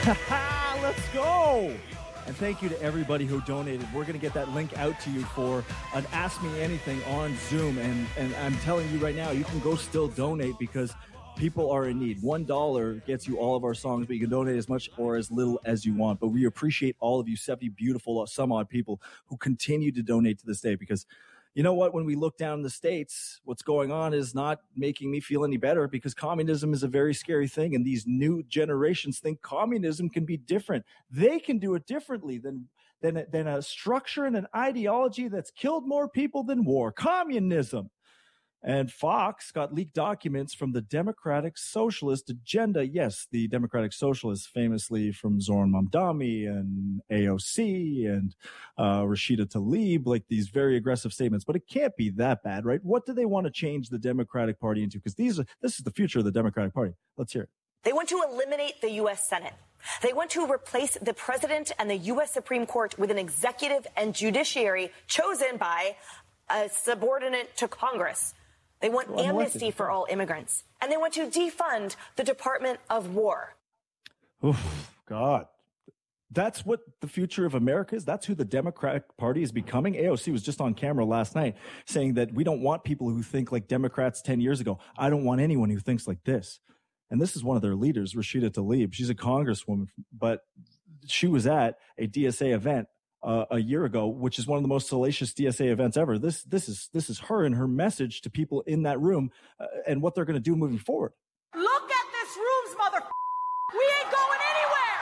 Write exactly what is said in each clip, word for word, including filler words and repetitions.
Let's go. And thank you to everybody who donated. We're going to get that link out to you for an Ask Me Anything on Zoom. And, and I'm telling you right now, you can go still donate because people are in need. One dollar gets you all of our songs, but you can donate as much or as little as you want. But we appreciate all of you seventy beautiful, some odd people who continue to donate to this day, because you know what? When we look down in the States, what's going on is not making me feel any better, because communism is a very scary thing. And these new generations think communism can be different. They can do it differently than, than, than a structure and an ideology that's killed more people than war. Communism. And Fox got leaked documents from the Democratic Socialist Agenda. Yes, the Democratic Socialists, famously from Zoran Mamdani and A O C and uh, Rashida Tlaib, like these very aggressive statements. But it can't be that bad, right? What do they want to change the Democratic Party into? Because these are this is the future of the Democratic Party. Let's hear it. They want to eliminate the U S Senate. They want to replace the president and the U S Supreme Court with an executive and judiciary chosen by a subordinate to Congress. They want well, amnesty for all immigrants, and they want to defund the Department of War. Oh, God. That's what the future of America is. That's who the Democratic Party is becoming. A O C was just on camera last night saying that we don't want people who think like Democrats ten years ago. I don't want anyone who thinks like this. And this is one of their leaders, Rashida Tlaib. She's a congresswoman, but she was at a D S A event Uh, a year ago, which is one of the most salacious D S A events ever. This, this is, this is her and her message to people in that room uh, and what they're going to do moving forward. Look at this room's mother. We ain't going anywhere.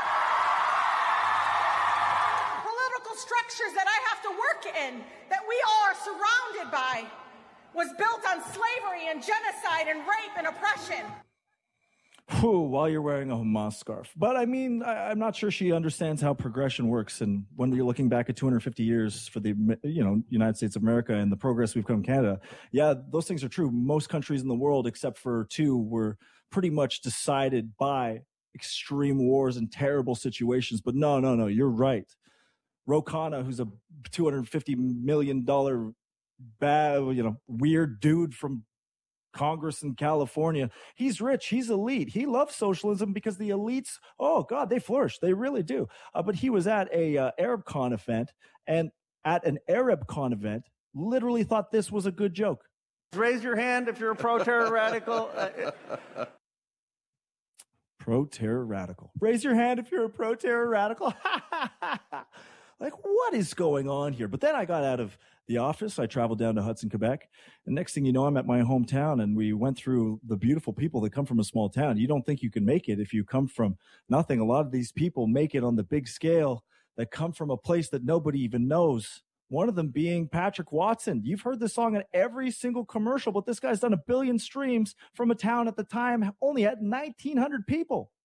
Political structures that I have to work in, that we all are surrounded by, was built on slavery and genocide and rape and oppression. Whew, while you're wearing a Hamas scarf. But I mean, I, I'm not sure she understands how progression works. And when you're looking back at two hundred fifty years for the, you know, United States of America and the progress we've come in Canada, yeah, those things are true. Most countries in the world, except for two, were pretty much decided by extreme wars and terrible situations. But no, no, no, you're right. Ro Khanna, who's a two hundred fifty million dollars bad, you know, weird dude from Congress in California. He's rich. He's elite. He loves socialism because the elites, oh God, they flourish. They really do. Uh, but he was at a uh, ArabCon event, and at an ArabCon event, literally thought this was a good joke. Raise your hand if you're a pro-terror radical. Pro-terror radical. Raise your hand if you're a pro-terror radical. Like, what is going on here? But then I got out of the office. I traveled down to Hudson, Quebec. And next thing you know, I'm at my hometown, and we went through the beautiful people that come from a small town. You don't think you can make it if you come from nothing. A lot of these people make it on the big scale that come from a place that nobody even knows. One of them being Patrick Watson. You've heard this song in every single commercial, but this guy's done a billion streams from a town at the time only had nineteen hundred people.